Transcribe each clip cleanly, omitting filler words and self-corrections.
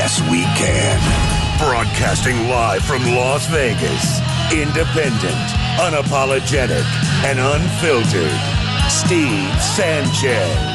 Yes, we can. Broadcasting live from Las Vegas. Independent, unapologetic, and unfiltered. Steve Sanchez.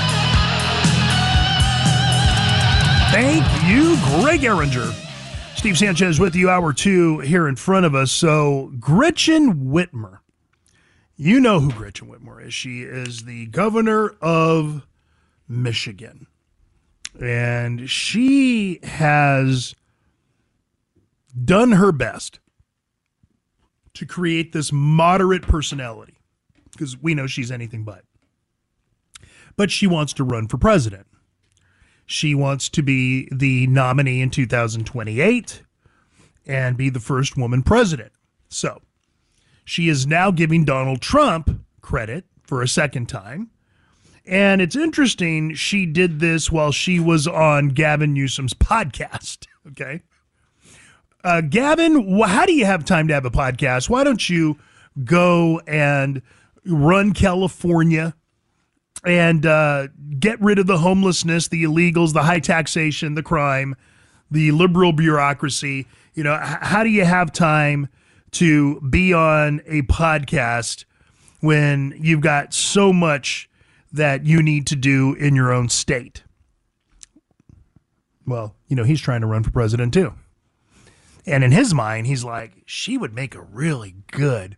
Thank you, Greg Ehringer. Steve Sanchez with you, hour two here in front of us. So, Gretchen Whitmer. You know who Gretchen Whitmer is. She is the governor of Michigan. And she has done her best to create this moderate personality, because we know she's anything but. But she wants to run for president. She wants to be the nominee in 2028 and be the first woman president. So she is now giving Donald Trump credit for a second time. And it's interesting, she did this while she was on Gavin Newsom's podcast, okay? Gavin, how do you have time to have a podcast? Why don't you go and run California and get rid of the homelessness, the illegals, the high taxation, the crime, the liberal bureaucracy? You know, how do you have time to be on a podcast when you've got so much that you need to do in your own state? Well, you know, he's trying to run for president too. And in his mind, he's like, she would make a really good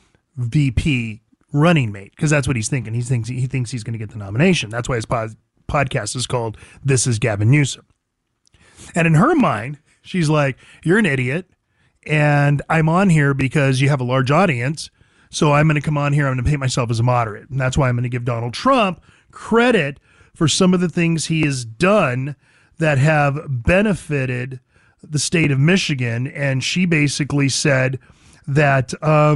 VP running mate, because that's what he's thinking. He thinks he's going to get the nomination. That's why his podcast is called This is Gavin Newsom. And in her mind, she's like, you're an idiot, and I'm on here because you have a large audience, so I'm going to come on here, I'm going to paint myself as a moderate. And that's why I'm going to give Donald Trump credit for some of the things he has done that have benefited the state of Michigan. And she basically said that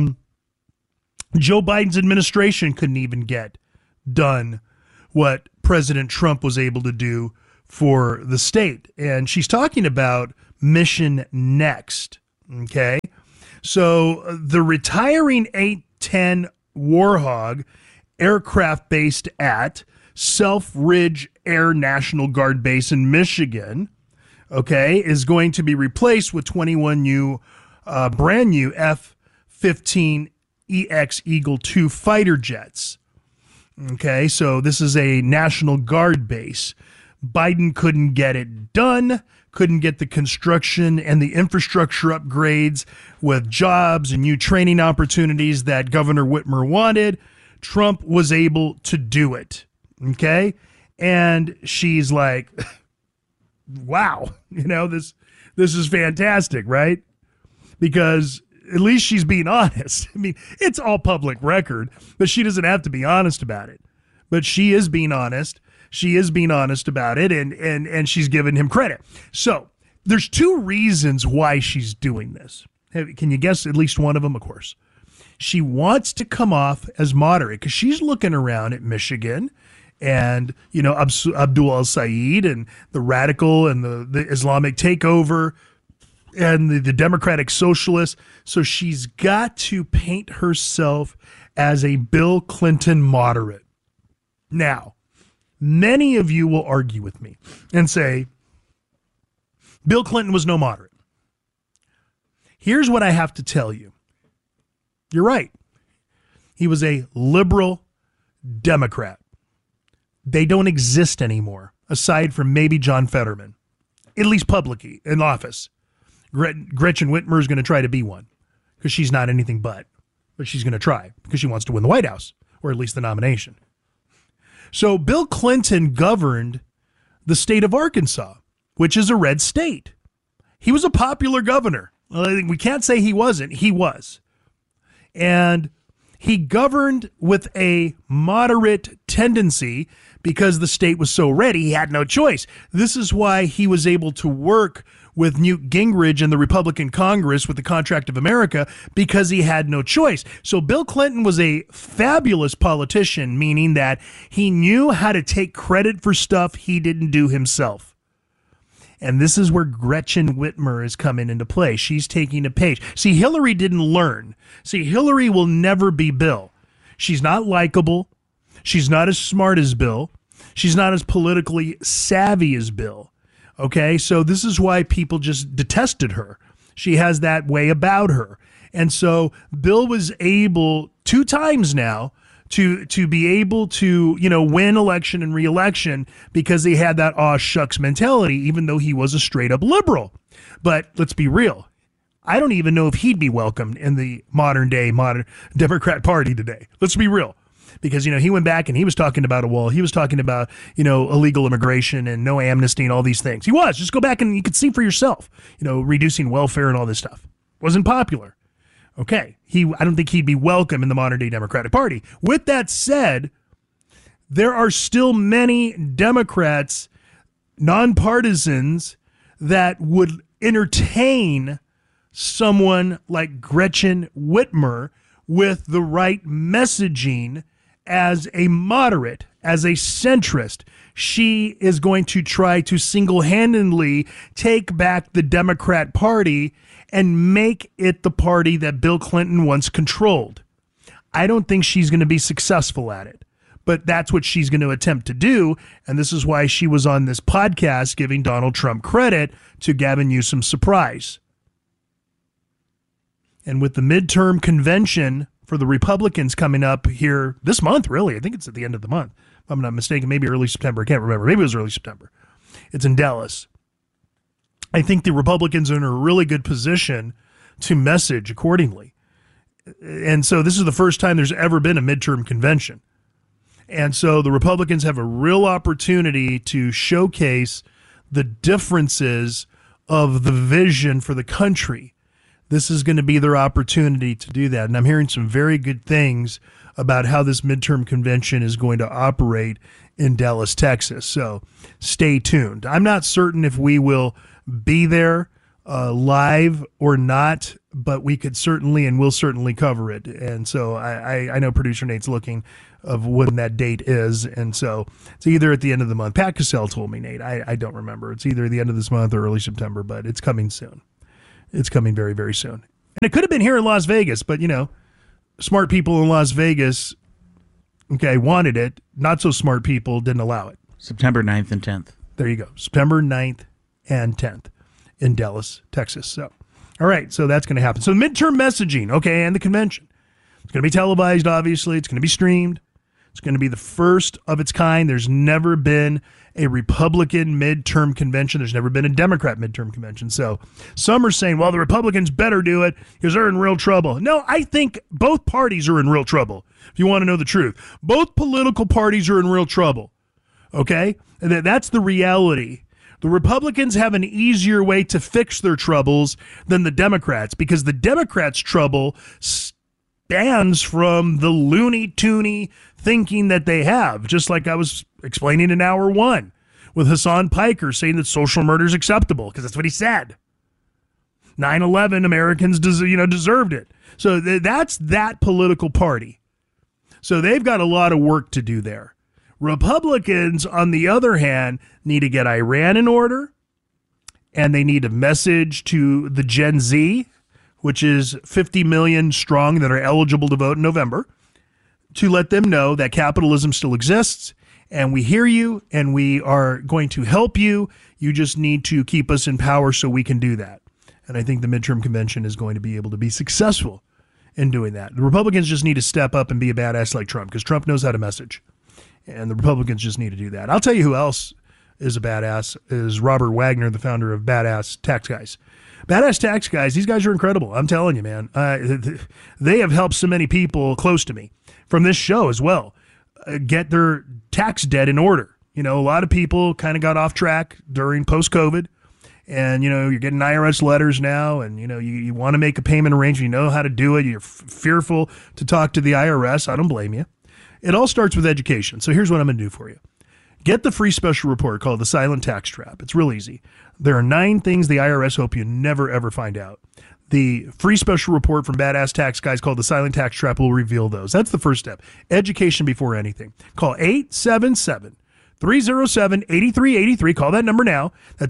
Joe Biden's administration couldn't even get done what President Trump was able to do for the state. And she's talking about Mission Next, okay? So the retiring 810 Warhog aircraft based at Selfridge Air National Guard Base in Michigan, okay, is going to be replaced with 21 brand new F-15 EX Eagle II fighter jets. Okay, so this is a National Guard base. Biden couldn't get it done, couldn't get the construction and the infrastructure upgrades with jobs and new training opportunities that Governor Whitmer wanted. Trump was able to do it. Okay, and she's like, wow, you know, this is fantastic, right? Because at least she's being honest. I mean, it's all public record, but she doesn't have to be honest about it. But she is being honest. She is being honest about it, and she's giving him credit. So there's two reasons why she's doing this. Can you guess at least one of them? Of course. She wants to come off as moderate because she's looking around at Michigan and, you know, Abdul al-Said and the radical and the Islamic takeover and the Democratic Socialists. So she's got to paint herself as a Bill Clinton moderate. Now, many of you will argue with me and say, Bill Clinton was no moderate. Here's what I have to tell you. You're right. He was a liberal Democrat. They don't exist anymore, aside from maybe John Fetterman, at least publicly in office. Gretchen Whitmer is going to try to be one because she's not anything but she's going to try because she wants to win the White House, or at least the nomination. So Bill Clinton governed the state of Arkansas, which is a red state. He was a popular governor. We can't say he wasn't. He was. And he governed with a moderate tendency because the state was so red, he had no choice. This is why he was able to work with Newt Gingrich and the Republican Congress with the Contract of America, because he had no choice. So Bill Clinton was a fabulous politician, meaning that he knew how to take credit for stuff he didn't do himself. And this is where Gretchen Whitmer is coming into play. She's taking a page. See, Hillary didn't learn. See, Hillary will never be Bill. She's not likable. She's not as smart as Bill. She's not as politically savvy as Bill. Okay, so this is why people just detested her. She has that way about her. And so Bill was able 2 times now to be able to, win election and re-election because he had that aw shucks mentality, even though he was a straight up liberal. But let's be real. I don't even know if he'd be welcomed in the modern Democrat Party today. Let's be real. Because, he went back and he was talking about a wall. He was talking about, illegal immigration and no amnesty and all these things. He was. Just go back and you could see for yourself, reducing welfare and all this stuff. Wasn't popular. Okay. I don't think he'd be welcome in the modern day Democratic Party. With that said, there are still many Democrats, nonpartisans, that would entertain someone like Gretchen Whitmer with the right messaging as a moderate, as a centrist. She is going to try to single-handedly take back the Democrat Party and make it the party that Bill Clinton once controlled. I don't think she's going to be successful at it, but that's what she's going to attempt to do, and this is why she was on this podcast giving Donald Trump credit to Gavin Newsom's surprise. And with the midterm convention for the Republicans coming up here this month, really, I think it's at the end of the month, if I'm not mistaken, maybe early September, I can't remember, maybe it was early September. It's in Dallas. I think the Republicans are in a really good position to message accordingly. And so this is the first time there's ever been a midterm convention. And so the Republicans have a real opportunity to showcase the differences of the vision for the country. This is going to be their opportunity to do that. And I'm hearing some very good things about how this midterm convention is going to operate in Dallas, Texas. So stay tuned. I'm not certain if we will be there live or not, but we could certainly and will certainly cover it. And so I know producer Nate's looking of when that date is. And so it's either at the end of the month. Pat Cassell told me, Nate. I don't remember. It's either the end of this month or early September, but it's coming soon. It's coming very, very soon. And it could have been here in Las Vegas, but, smart people in Las Vegas, wanted it. Not so smart people didn't allow it. September 9th and 10th. There you go. September 9th and 10th in Dallas, Texas. So, all right. So that's going to happen. So midterm messaging, and the convention. It's going to be televised, obviously. It's going to be streamed. It's going to be the first of its kind. There's never been a Republican midterm convention. There's never been a Democrat midterm convention. So some are saying, well, the Republicans better do it because they're in real trouble. No, I think both parties are in real trouble, if you want to know the truth. Both political parties are in real trouble, okay? And that's the reality. The Republicans have an easier way to fix their troubles than the Democrats because the Democrats' trouble spans from the loony-toony thinking that they have, just like I was explaining in hour 1 with Hassan Piker saying that social murder is acceptable because that's what he said. 9/11 Americans deserved it. So that's that political party. So they've got a lot of work to do there. Republicans, on the other hand, need to get Iran in order, and they need a message to the Gen Z, which is 50 million strong that are eligible to vote in November, to let them know that capitalism still exists, and we hear you, and we are going to help you. You just need to keep us in power so we can do that. And I think the midterm convention is going to be able to be successful in doing that. The Republicans just need to step up and be a badass like Trump, because Trump knows how to message. And the Republicans just need to do that. I'll tell you who else is a badass, is Robert Wagner, the founder of Badass Tax Guys. Badass Tax Guys, these guys are incredible. I'm telling you, man. They have helped so many people close to me from this show as well get their tax debt in order. A lot of people kind of got off track during post-COVID. And, you're getting IRS letters now, and, you want to make a payment arrangement. You know how to do it. You're fearful to talk to the IRS. I don't blame you. It all starts with education. So here's what I'm going to do for you. Get the free special report called The Silent Tax Trap. It's real easy. There are 9 things the IRS hope you never, ever find out. The free special report from Badass Tax Guys called The Silent Tax Trap will reveal those. That's the first step. Education before anything. Call 877-307-8383. Call that number now. That's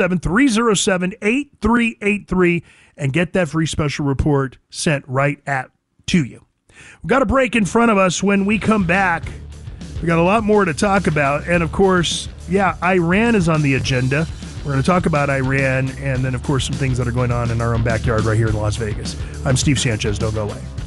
877-307-8383 and get that free special report sent right to you. We've got a break in front of us. When we come back, we got a lot more to talk about. And of course, Iran is on the agenda. We're going to talk about Iran and then, of course, some things that are going on in our own backyard right here in Las Vegas. I'm Steve Sanchez. Don't go away.